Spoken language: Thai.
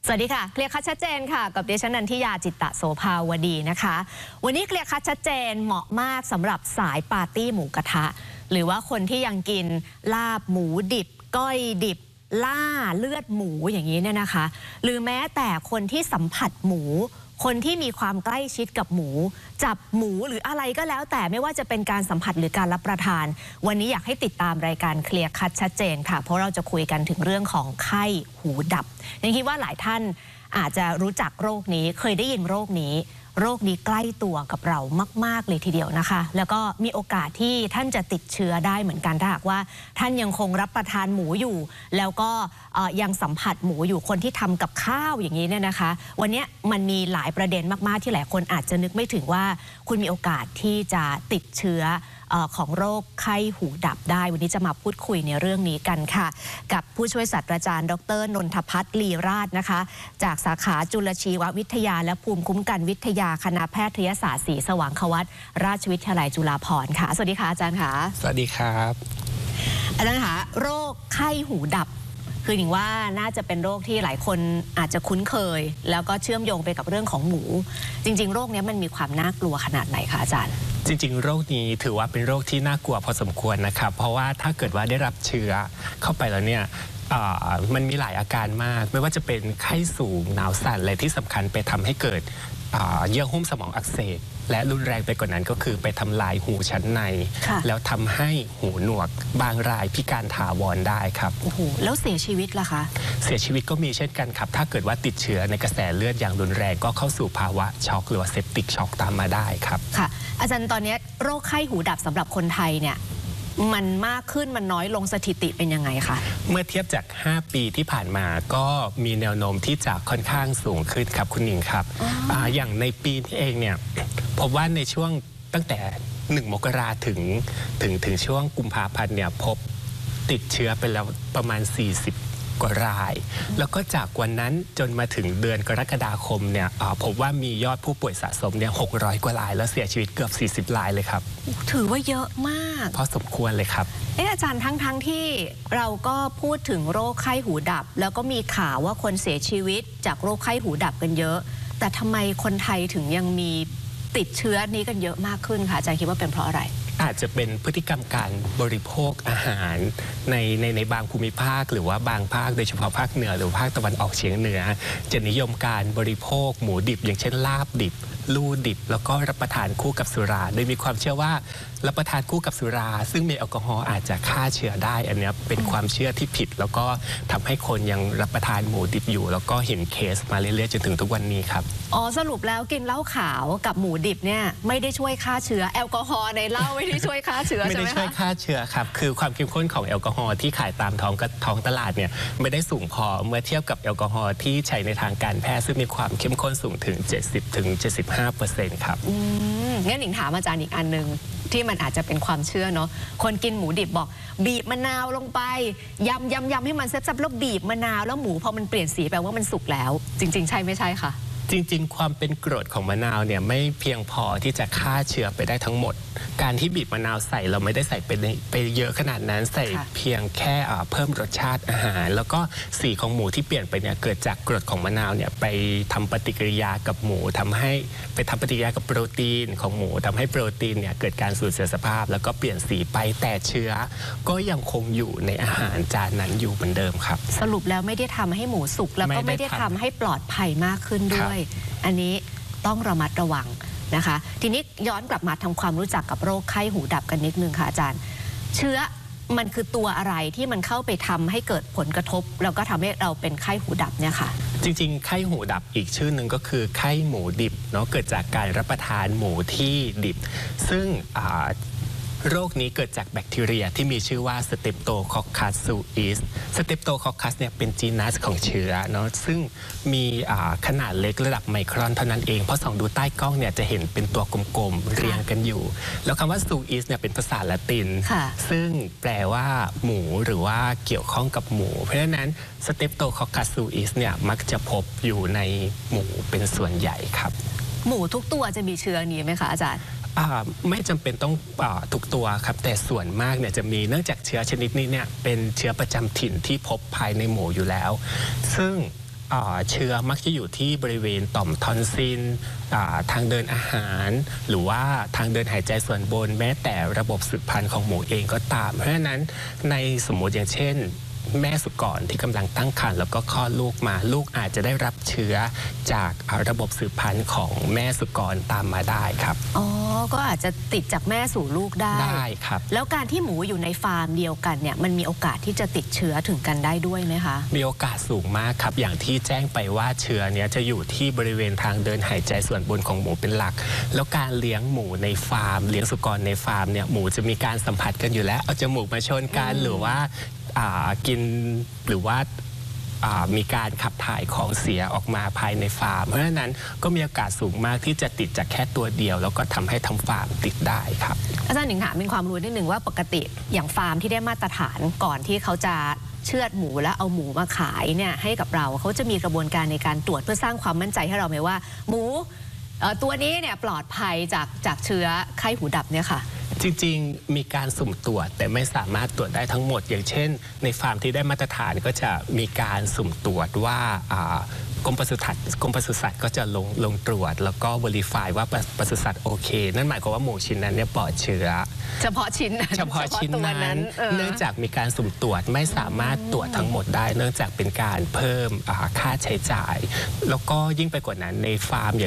สวัสดีค่ะเคลียร์คัดชัดเจนค่ะกับดิฉันนันทิยาจิตตโสภาวดีนะคะวันนี้เคลียร์คัดชัดเจนเหมาะมากสำหรับสายปาร์ตี้หมูกระทะหรือว่าคนที่ยังกินลาบหมูดิบก้อยดิบล่าเลือดหมูอย่างนี้เนี่ยนะคะหรือแม้แต่คนที่สัมผัสหมูคนที่มีความใกล้ชิดกับหมูจับหมูหรืออะไรก็แล้วแต่ไม่ว่าจะเป็นการสัมผัสหรือการรับประทานวันนี้อยากให้ติดตามรายการเคลียร์คัดชัดเจนค่ะเพราะเราจะคุยกันถึงเรื่องของไข้หูดับยังคิดว่าหลายท่านอาจจะรู้จักโรคนี้เคยได้ยินโรคนี้ใกล้ตัวกับเรามากๆเลยทีเดียวนะคะแล้วก็มีโอกาสที่ท่านจะติดเชื้อได้เหมือนกันถ้าหากว่าท่านยังคงรับประทานหมูอยู่แล้วก็ยังสัมผัสหมูอยู่คนที่ทำกับข้าวอย่างนี้เนี่ยนะคะวันนี้มันมีหลายประเด็นมากๆที่หลายคนอาจจะนึกไม่ถึงว่าคุณมีโอกาสที่จะติดเชื้อของโรคไข้หูดับได้วันนี้จะมาพูดคุยในเรื่องนี้กันค่ะกับผู้ช่วยศาสตราจารย์ดร.นนทภัทร ลีราชนะคะจากสาขาจุลชีววิทยาและภูมิคุ้มกันวิทยาคณะแพทยศาสตร์ศรีสว่างควัตราชวิทยาลัยจุฬาภรณ์ค่ะสวัสดีค่ะอาจารย์ค่ะสวัสดีครับอาจารย์คะโรคไข้หูดับคือหนิงว่าน่าจะเป็นโรคที่หลายคนอาจจะคุ้นเคยแล้วก็เชื่อมโยงไปกับเรื่องของหมูจริงๆโรคนี้มันมีความน่ากลัวขนาดไหนคะอาจารย์จริงๆโรคนี้ถือว่าเป็นโรคที่น่ากลัวพอสมควรนะครับเพราะว่าถ้าเกิดว่าได้รับเชื้อเข้าไปแล้วเนี่ยมันมีหลายอาการมากไม่ว่าจะเป็นไข้สูงหนาวสั่นและที่สำคัญไปทำให้เกิดเยื่อหุ้มสมองอักเสบและรุนแรงไปกว่านั้นก็คือไปทำลายหูชั้นในแล้วทำให้หูหนวกบางรายพิการถาวรได้ครับโอ้โหแล้วเสียชีวิตล่ะคะเสียชีวิตก็มีเช่นกันครับถ้าเกิดว่าติดเชื้อในกระแสเลือดอย่างรุนแรงก็เข้าสู่ภาวะช็อกหรือว่าเซปติกช็อกตามมาได้ครับค่ะอาจารย์ตอนนี้โรคไข้หูดับสำหรับคนไทยเนี่ยมันมากขึ้นมันน้อยลงสถิติเป็นยังไงคะเมื่อเทียบจาก5ปีที่ผ่านมาก็มีแนวโน้มที่จะค่อนข้างสูงขึ้นครับคุณหญิงครับ อย่างในปีนี้เองเนี่ยพบว่าในช่วงตั้งแต่1 มกราถึงช่วงกุมภาพันธ์เนี่ยพบติดเชื้อไปแล้วประมาณ40 กว่ารายแล้วก็จากวันนั้นจนมาถึงเดือนกรกฎาคมเนี่ยพบว่ามียอดผู้ป่วยสะสมเนี่ย600 กว่ารายแล้วเสียชีวิตเกือบ40 รายเลยครับถือว่าเยอะมากพอสมควรเลยครับอาจารย์ทั้งที่เราก็พูดถึงโรคไข้หูดับแล้วก็มีข่าวว่าคนเสียชีวิตจากโรคไข้หูดับกันเยอะแต่ทำไมคนไทยถึงยังมีติดเชื้อนี้กันเยอะมากขึ้นคะอาจารย์คิดว่าเป็นเพราะอะไรอาจจะเป็นพฤติกรรมการบริโภคอาหารในบางภูมิภาคหรือว่าบางภาคโดยเฉพาะภาคเหนือหรือภาคตะวันออกเฉียงเหนือจะนิยมการบริโภคหมูดิบอย่างเช่นลาบดิบลู่ดิบแล้วก็รับประทานคู่กับสุราโดยมีความเชื่อว่ารับประทานคู่กับสุราซึ่งมีแอลกอฮอล์อาจจะฆ่าเชื้อได้อันนี้เป็นความเชื่อที่ผิดแล้วก็ทำให้คนยังรับประทานหมูดิบอยู่แล้วก็เห็นเคสมาเรื่อยๆจนถึงทุกวันนี้ครับสรุปแล้วกินเหล้าขาวกับหมูดิบเนี่ยไม่ได้ช่วยฆ่าเชื้อแอลกอฮอล์ในเหล้าไม่ได้ช่วยฆ่าเชื้อไม่ได้ช่วยฆ่าเชื้อครับคือความเข้มข้นของแอลกอฮอล์ที่ขายตามท้องตลาดเนี่ยไม่ได้สูงพอเมื่อเทียบกับแอลกอฮอล์ที่ใช้ในทางการแพทย์ซึ่งมีความเข้มข้นสูงถึง 70-75% ครับงั้นหนิงถามอาจารย์อีกอันนึงที่มันอาจจะเป็นความเชื่อเนาะคนกินหมูดิบบอกบีบมะนาวลงไปยำให้มันแซ่บๆแล้วบีบมะนาวแล้วหมูพอมันเปลี่ยนสีแปลว่ามันสุกแล้วจริงๆใช่ไม่ใช่คะจริงๆความเป็นกรดของมะนาวเนี่ยไม่เพียงพอที่จะฆ่าเชื้อไปได้ทั้งหมดการที่บีบมะนาวใส่เราไม่ได้ใส่ไปเยอะขนาดนั้นใส่เพียงแค่เพิ่มรสชาติอาหารแล้วก็สีของหมูที่เปลี่ยนไปเนี่ยเกิดจากกรดของมะนาวเนี่ยไปทำปฏิกิริยากับหมูทำให้ไปทำปฏิกิริยากับโปรตีนของหมูทำให้โปรตีนเนี่ยเกิดการสูญเสียสภาพแล้วก็เปลี่ยนสีไปแต่เชื้อก็ยังคงอยู่ในอาหารจานนั้นอยู่เหมือนเดิมครับสรุปแล้วไม่ได้ทำให้หมูสุกแล้วก็ไม่ได้ทำให้ปลอดภัยมากขึ้นด้วยอันนี้ต้องระมัดระวังนะคะทีนี้ย้อนกลับมาทำความรู้จักกับโรคไข้หูดับกันนิดนึงค่ะอาจารย์เชื้อมันคือตัวอะไรที่มันเข้าไปทำให้เกิดผลกระทบแล้วก็ทำให้เราเป็นไข้หูดับเนี่ยค่ะจริงๆไข้หูดับอีกชื่อหนึ่งก็คือไข้หมูดิบเนาะเกิดจากการรับประทานหมูที่ดิบซึ่งโรคนี้เกิดจากแบคทีเรียที่มีชื่อว่า Streptococcus suis Streptococcus เนี่ยเป็นจีนัสของเชื้อเนาะซึ่งมีขนาดเล็กระดับไมครอนเท่านั้นเองเพราะส่องดูใต้กล้องเนี่ยจะเห็นเป็นตัวกลมๆเรียงกันอยู่แล้วคำว่า suis เนี่ยเป็นภาษาละตินซึ่งแปลว่าหมูหรือว่าเกี่ยวข้องกับหมูเพราะฉะนั้น Streptococcus suis เนี่ยมักจะพบอยู่ในหมูเป็นส่วนใหญ่ครับหมูทุกตัวจะมีเชื้อนี้ไหมคะอาจารย์ไม่จำเป็นต้องทุกตัวครับแต่ส่วนมากเนี่ยจะมีเนื่องจากเชื้อชนิดนี้เนี่ยเป็นเชื้อประจำถิ่นที่พบภายในหมูอยู่แล้วซึ่งเชื้อมักจะอยู่ที่บริเวณต่อมทอนซิลทางเดินอาหารหรือว่าทางเดินหายใจส่วนบนแม้แต่ระบบสืบพันธุ์ของหมูเองก็ตามเพราะฉะนั้นในสมมติอย่างเช่นแม่สุกรที่กำลังตั้งครรภ์แล้วก็คลอดลูกมาลูกอาจจะได้รับเชื้อจากระบบสืบพันธุ์ของแม่สุกรตามมาได้ครับอ๋อก็อาจจะติดจากแม่สู่ลูกได้ครับแล้วการที่หมูอยู่ในฟาร์มเดียวกันเนี่ยมันมีโอกาสที่จะติดเชื้อถึงกันได้ด้วยไหมคะมีโอกาสสูงมากครับอย่างที่แจ้งไปว่าเชื้อเนี้ยจะอยู่ที่บริเวณทางเดินหายใจส่วนบนของหมูเป็นหลักแล้วการเลี้ยงหมูในฟาร์มเลี้ยงสุกรในฟาร์มเนี่ยหมูจะมีการสัมผัสกันอยู่แล้วเอาจมูกมาชนกันหรือว่ากินหรือว่ามีการขับถ่ายของเสียออกมาภายในฟาร์มเพราะฉะนั้นก็มีโอกาสสูงมากที่จะติดจากแค่ตัวเดียวแล้วก็ทำให้ทั้งฟาร์มติดได้ครับอาจารย์หนิงถามเป็นความรู้นิดหนึ่งว่าปกติอย่างฟาร์มที่ได้มาตรฐานก่อนที่เขาจะเชือดหมูแล้วเอาหมูมาขายเนี่ยให้กับเราเขาจะมีกระบวนการในการตรวจเพื่อสร้างความมั่นใจให้เราไหมว่าหมูตัวนี้เนี่ยปลอดภัยจากเชื้อไข้หูดับเนี่ยค่ะจริงๆมีการสุ่มตรวจแต่ไม่สามารถตรวจได้ทั้งหมดอย่างเช่นในฟาร์มที่ได้มาตรฐานก็จะมีการสุ่มตรวจว่ากรมปศุสัตว์ก็จะลงตรวจแล้วก็ verify ว่าปศุสัตว์โอเคนั่นหมายความว่าหมูชิ้นนั้นเนี่ยปลอดเชื้อเฉพาะชิ้นนั้นเนื่องจากมีการสุ่มตรวจไม่สามารถตรวจทั้งหมดได้เนื่องจากเป็นการเพิ่มค่าใช้จ่ายแล้วก็ยิ่งไปกว่านั้นในฟาร์มอย่าง